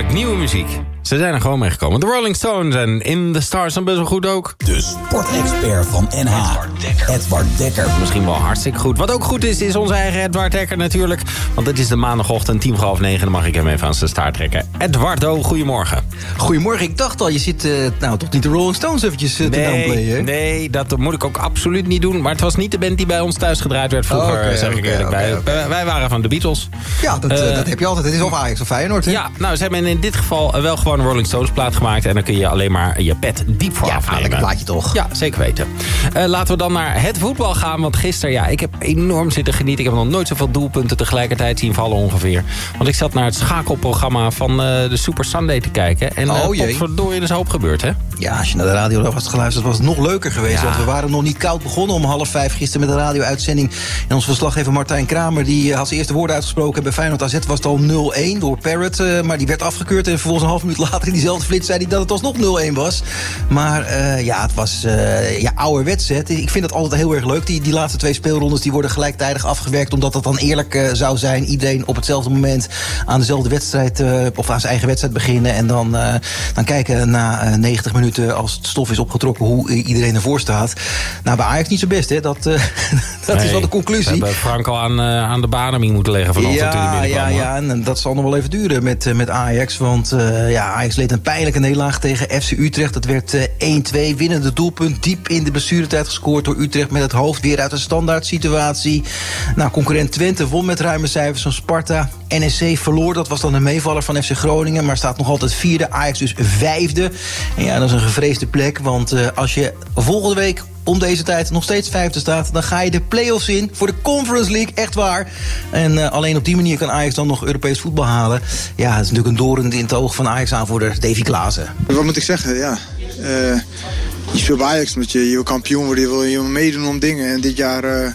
namelijk nieuwe muziek. Ze zijn er gewoon mee gekomen. De Rolling Stones en In the Stars zijn best wel goed ook. De sportexpert van NH, Edward Dekker. Misschien wel hartstikke goed. Wat ook goed is onze eigen Edward Dekker natuurlijk. Want het is de maandagochtend, 9:10. Dan mag ik hem even aan zijn staart trekken. Eduardo, goedemorgen. Goedemorgen, ik dacht al, je zit toch niet de Rolling Stones eventjes te downplayen? Nee, dat moet ik ook absoluut niet doen. Maar het was niet de band die bij ons thuis gedraaid werd vroeger, zeg ik eerlijk bij. Wij waren van de Beatles. Ja, dat heb je altijd. Het is of Ajax of Feyenoord, hè? Ja, nou, ze hebben in dit geval wel gewoon een Rolling Stones plaat gemaakt. En dan kun je alleen maar je pet diep voor afnemen. Ja, lekker plaatje toch? Ja, zeker weten. Laten we dan naar het voetbal gaan. Want gisteren, ik heb enorm zitten genieten. Ik heb nog nooit zoveel doelpunten tegelijkertijd zien vallen ongeveer. Want ik zat naar het schakelprogramma van de Super Sunday te kijken. En potverdorie, er is een hoop gebeurd, hè? Ja, als je naar de radio had geluisterd, was het nog leuker geweest. Ja. Want we waren nog niet koud begonnen om 4:30 gisteren met de radio-uitzending. En onze verslaggever Martijn Kramer, die had zijn eerste woorden uitgesproken. Bij Feyenoord AZ was het al 0-1 door Parrot. Maar die werd afgekeurd. En vervolgens een half minuut later in diezelfde flits zei hij dat het alsnog 0-1 was. Maar het was ouderwets. Ik vind het altijd heel erg leuk. Die laatste 2 speelrondes die worden gelijktijdig afgewerkt. Omdat dat dan eerlijk zou zijn. Iedereen op hetzelfde moment aan dezelfde wedstrijd of aan zijn eigen wedstrijd beginnen. En dan kijken na 90 minuten als het stof is opgetrokken hoe iedereen ervoor staat. Nou, bij Ajax niet zo best, hè. Dat is wel de conclusie. We hebben Frank al aan de bademing moeten leggen vanochtend. Ja, en dat zal nog wel even duren met Ajax. Want Ajax leed een pijnlijke nederlaag tegen FC Utrecht. Dat werd 1-2, winnende doelpunt. Diep in de blessuretijd gescoord door Utrecht met het hoofd weer uit een standaard situatie. Nou, concurrent Twente won met ruime cijfers van Sparta. NEC verloor, dat was dan een meevaller van FC Groningen, maar staat nog altijd 4e. Ajax dus 5e. En ja, dat is een gevreesde plek, want als je volgende week om deze tijd nog steeds 5e staat, dan ga je de play-offs in voor de Conference League, echt waar. En alleen op die manier kan Ajax dan nog Europees voetbal halen. Ja, het is natuurlijk een doorn in het oog van Ajax-aanvoerder Davy Klaassen. Wat moet ik zeggen, ja. Je speelt bij Ajax, met je wil kampioen worden, je wil meedoen om dingen. En dit jaar,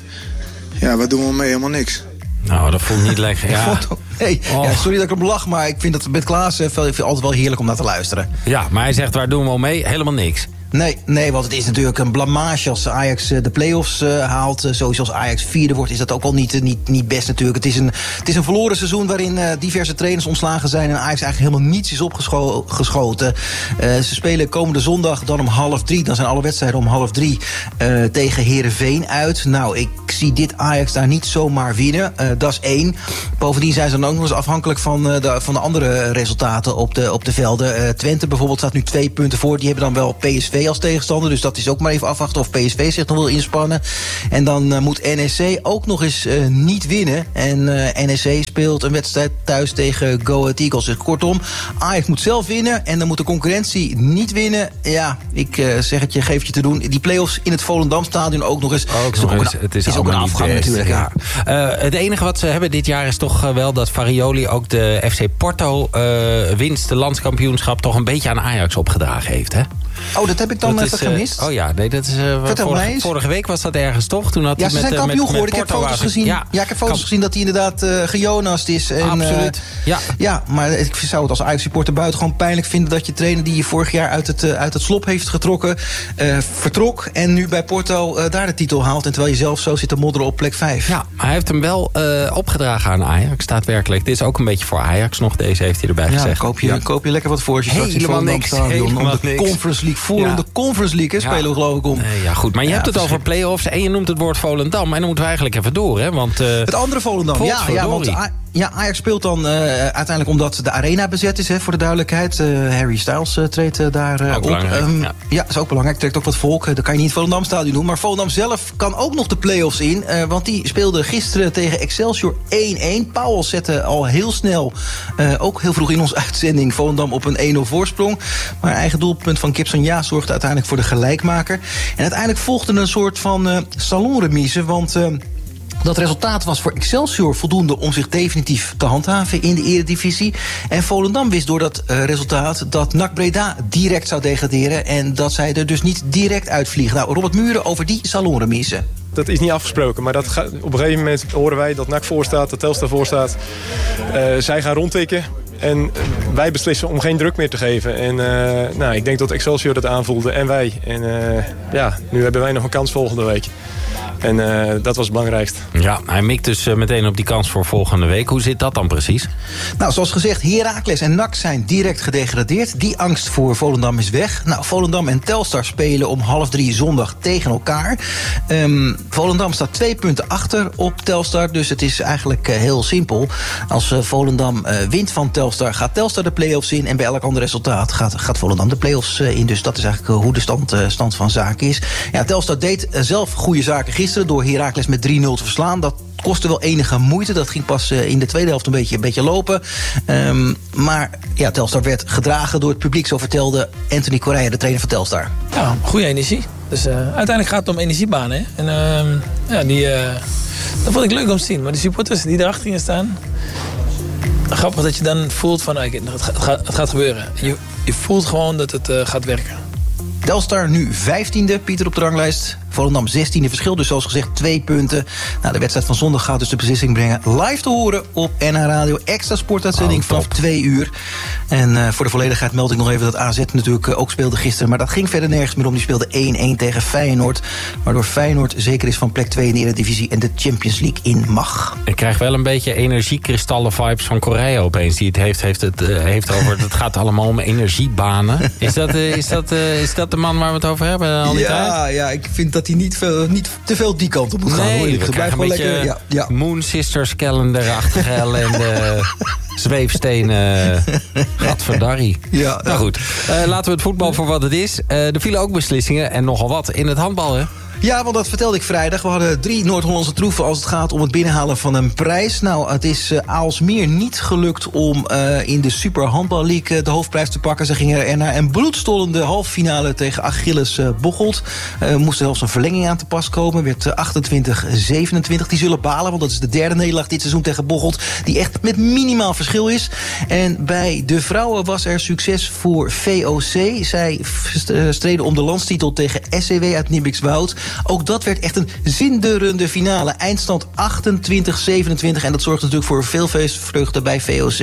wat doen we mee? Helemaal niks. Nou, dat voelt niet lekker, ja. Sorry dat ik erop lach, maar ik vind dat met Klaassen altijd wel heerlijk om naar te luisteren. Ja, maar hij zegt, waar doen we al mee? Helemaal niks. Nee, want het is natuurlijk een blamage als Ajax de play-offs haalt. Sowieso als Ajax 4e wordt, is dat ook wel niet best natuurlijk. Het is een verloren seizoen waarin diverse trainers ontslagen zijn en Ajax eigenlijk helemaal niets is opgeschoten. Ze spelen komende zondag dan om 2:30. Dan zijn alle wedstrijden om 2:30 tegen Heerenveen uit. Nou, ik zie dit Ajax daar niet zomaar winnen. Dat is 1. Bovendien zijn ze dan ook nog eens afhankelijk van de andere resultaten op de velden. Twente bijvoorbeeld staat nu 2 punten voor. Die hebben dan wel PSV als tegenstander, dus dat is ook maar even afwachten of PSV zich nog wil inspannen. En dan moet NEC ook nog eens niet winnen. En NEC speelt een wedstrijd thuis tegen Go Ahead Eagles. Dus kortom, Ajax moet zelf winnen en dan moet de concurrentie niet winnen. Ja, ik zeg het je, geef je te doen. Die play-offs in het Volendamstadion ook nog eens. Het is ook een afgang natuurlijk. Ja. Het enige wat ze hebben dit jaar is toch wel dat Farioli ook de FC Porto winst, de landskampioenschap, toch een beetje aan Ajax opgedragen heeft, hè? Oh, dat heb ik dan even gemist. Dat is vorige week was dat ergens toch? Toen had ze zijn kampioen geworden. Ik heb foto's gezien. Ja, ik heb foto's gezien dat hij inderdaad gejonast is. En, absoluut. Ja, maar ik zou het als Ajax-supporter buitengewoon pijnlijk vinden dat je trainer die je vorig jaar uit het slop heeft getrokken, vertrok en nu bij Porto daar de titel haalt. En terwijl je zelf zo zit te modderen op plek 5. Ja, maar hij heeft hem wel opgedragen aan Ajax, daadwerkelijk. Dit is ook een beetje voor Ajax nog. Deze heeft hij erbij gezegd. Koop je lekker wat voor als je straks helemaal niks. De Conference League voor de Conference League spelen we geloof ik om. Ja, goed. Maar je hebt het over play-offs en je noemt het woord Volendam. En dan moeten we eigenlijk even door, hè? Want, het andere Volendam, want Ajax speelt dan uiteindelijk omdat de arena bezet is, hè, voor de duidelijkheid. Harry Styles treedt daar op. Dat is ook belangrijk. Trekt ook wat volk. Dat kan je niet het Volendam stadion doen. Maar Volendam zelf kan ook nog de play-offs in. Want die speelde gisteren tegen Excelsior 1-1. Pauwels zette al heel snel, ook heel vroeg in onze uitzending, Volendam op een 1-0 voorsprong. Maar eigen doelpunt van Gibson zorgde uiteindelijk voor de gelijkmaker. En uiteindelijk volgde een soort van salonremise, want dat resultaat was voor Excelsior voldoende om zich definitief te handhaven in de eredivisie. En Volendam wist door dat resultaat dat NAC Breda direct zou degraderen en dat zij er dus niet direct uitvliegen. Nou, Robert Muren over die salonremise. Dat is niet afgesproken, maar op een gegeven moment horen wij dat NAC voor staat, dat Telstar voor staat. Zij gaan rondtikken. En wij beslissen om geen druk meer te geven. En ik denk dat Excelsior dat aanvoelde en wij. En nu hebben wij nog een kans volgende week. En dat was het belangrijkste. Ja, hij mikt dus meteen op die kans voor volgende week. Hoe zit dat dan precies? Nou, zoals gezegd, Heracles en NAC zijn direct gedegradeerd. Die angst voor Volendam is weg. Nou, Volendam en Telstar spelen om 2:30 zondag tegen elkaar. Volendam staat 2 punten achter op Telstar. Dus het is eigenlijk heel simpel. Als Volendam wint van Telstar, gaat Telstar de play-offs in. En bij elk ander resultaat gaat Volendam de play-offs in. Dus dat is eigenlijk hoe de stand van zaken is. Ja, Telstar deed zelf goede zaken gisteren door Heracles met 3-0 te verslaan. Dat kostte wel enige moeite. Dat ging pas in de tweede helft een beetje lopen. Maar ja, Telstar werd gedragen door het publiek. Zo vertelde Anthony Correa, de trainer van Telstar. Ja, goede energie. Dus uiteindelijk gaat het om energiebanen. Hè? En dat vond ik leuk om te zien. Maar die supporters die erachter gingen staan... Grappig dat je dan voelt van... Het gaat gebeuren. Je voelt gewoon dat het gaat werken. Telstar nu 15e, Pieter, op de ranglijst. Volendam 16e verschil, dus zoals gezegd 2 punten. Nou, de wedstrijd van zondag gaat dus de beslissing brengen. Live te horen op NH Radio. Extra sportuitzending vanaf 2 uur. En voor de volledigheid meld ik nog even dat AZ natuurlijk ook speelde gisteren. Maar dat ging verder nergens meer om. Die speelde 1-1 tegen Feyenoord. Waardoor Feyenoord zeker is van plek 2 in de Eredivisie en de Champions League in mag. Ik krijg wel een beetje energiekristallen vibes van Correa opeens. Die het heeft over, het gaat allemaal om energiebanen. Is dat de man waar we het over hebben al die tijd? Ja, ik vind dat hij niet te veel die kant op moet gaan. Nee, we krijgen een beetje Moon Sisters calendar-achtige ellende. Zweefstenen. Gadverdarrie. Ja, nou goed, laten we het voetbal voor wat het is. Er vielen ook beslissingen en nogal wat in het handbal, hè? Ja, want dat vertelde ik vrijdag. We hadden 3 Noord-Hollandse troeven als het gaat om het binnenhalen van een prijs. Nou, het is Aalsmeer niet gelukt om in de Super Handbal League de hoofdprijs te pakken. Ze gingen er naar een bloedstollende halffinale tegen Achilles Bocholt. Moest zelfs een verlenging aan te pas komen. Werd 28-27. Die zullen balen, want dat is de derde nederlaag dit seizoen tegen Bocholt. Die echt met minimaal verschil is. En bij de vrouwen was er succes voor VOC. Zij streden om de landstitel tegen SCW uit Nibbikswoud. Ook dat werd echt een zinderende finale. Eindstand 28-27. En dat zorgt natuurlijk voor veel feestvreugde bij VOC.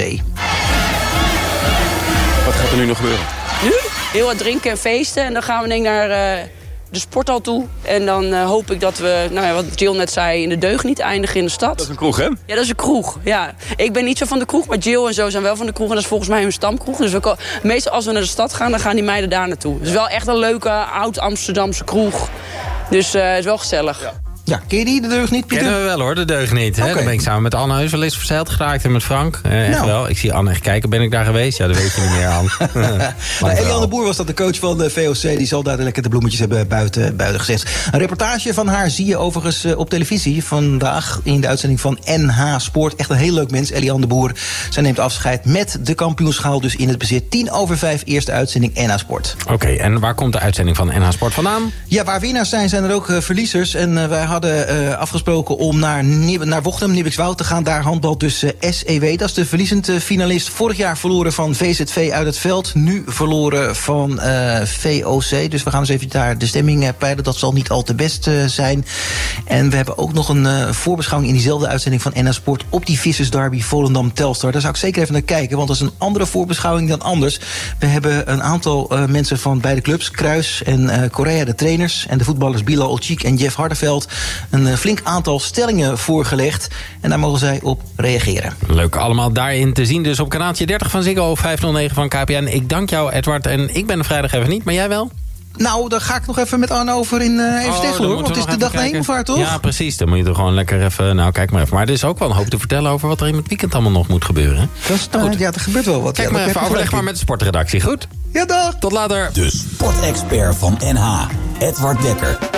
Wat gaat er nu nog gebeuren? Nu? Heel wat drinken en feesten. En dan gaan we denk ik naar de sporthal toe. En dan hoop ik dat we, wat Jill net zei, in de deugd niet eindigen in de stad. Dat is een kroeg, hè? Ja, dat is een kroeg. Ja. Ik ben niet zo van de kroeg, maar Jill en zo zijn wel van de kroeg. En dat is volgens mij hun stamkroeg. Dus meestal als we naar de stad gaan, dan gaan die meiden daar naartoe. Het is wel echt een leuke, oud-Amsterdamse kroeg. Dus het is wel gezellig. Ja, ken je die, de deugd niet, Pieter? Kennen we wel hoor, de deugd niet. Okay. Dan ben ik samen met Anne Heus wel eens verzeild geraakt en met Frank. Echt wel. Ik zie Anne echt kijken, ben ik daar geweest? Ja, dat weet je niet meer, Anne. Eliane de Boer was dat, de coach van de VOC. Die zal daar lekker de bloemetjes hebben buiten gezet. Een reportage van haar zie je overigens op televisie vandaag in de uitzending van NH Sport. Echt een heel leuk mens, Eliane de Boer. Zij neemt afscheid met de kampioenschaal dus in het bezit. 5:10, eerste uitzending NH Sport. Oké, en waar komt de uitzending van NH Sport vandaan? Ja, waar winnaars zijn er ook verliezers. En wij hadden afgesproken om naar Wochtem, Nibbikswoud te gaan. Daar handbalt dus SEW. Dat is de verliezende finalist. Vorig jaar verloren van VZV uit het veld. Nu verloren van VOC. Dus we gaan eens even daar de stemming peilen. Dat zal niet al te best zijn. En we hebben ook nog een voorbeschouwing in diezelfde uitzending van NH Sport op die Vissersderby Volendam-Telstar. Daar zou ik zeker even naar kijken, want dat is een andere voorbeschouwing dan anders. We hebben een aantal mensen van beide clubs, Kruis en Correa, de trainers, en de voetballers Bilal Olcik en Jeff Hardeveld, een flink aantal stellingen voorgelegd. En daar mogen zij op reageren. Leuk, allemaal daarin te zien. Dus op kanaaltje 30 van Ziggo, 509 van KPN. Ik dank jou, Edward. En ik ben er vrijdag even niet, maar jij wel? Nou, daar ga ik nog even met Arno over in Evesteggel, hoor. Want het is de dag na Hemelvaart, toch? Ja, precies. Dan moet je er gewoon lekker even... Nou, kijk maar even. Maar er is ook wel een hoop te vertellen over wat er in het weekend allemaal nog moet gebeuren. Ja, er gebeurt wel wat. Kijk maar even, overleg maar met de sportredactie. Goed? Ja, dag. Tot later. De sportexpert van NH, Edward Dekker.